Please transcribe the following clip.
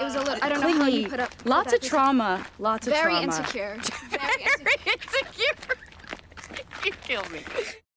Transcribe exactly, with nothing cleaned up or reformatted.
was a little, I don't know how you put up. Lots of trauma. Lots of Very trauma. insecure. Very Very insecure. You kill me.